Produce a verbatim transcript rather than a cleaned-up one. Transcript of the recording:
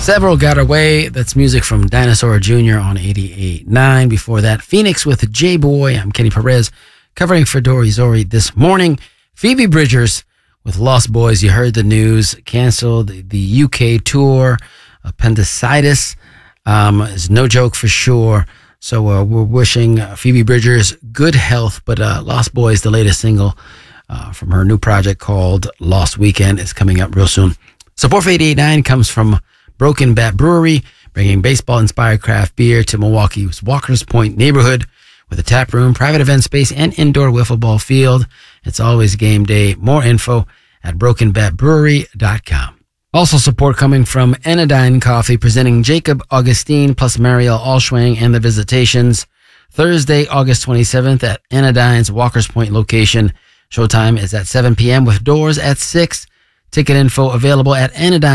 Several Got Away. That's music from Dinosaur Junior on eighty-eight point nine. Before that, Phoenix with J-Boy. I'm Kenny Perez, covering for Dory Zori this morning. Phoebe Bridgers with Lost Boys. You heard the news. Canceled the U K tour. Appendicitis um, is no joke for sure. So uh, we're wishing uh, Phoebe Bridgers good health. But uh, Lost Boys, the latest single uh, from her new project called Lost Weekend, is coming up real soon. Support for eighty-eight point nine comes from Broken Bat Brewery, bringing baseball-inspired craft beer to Milwaukee's Walker's Point neighborhood with a tap room, private event space, and indoor wiffle ball field. It's always game day. More info at broken bat brewery dot com. Also support coming from Anodyne Coffee, presenting Jacob Augustine plus Mariel Allschwang and the Visitations. Thursday, August twenty-seventh at Anodyne's Walker's Point location. Showtime is at seven p.m. with doors at six. Ticket info available at Anodyne.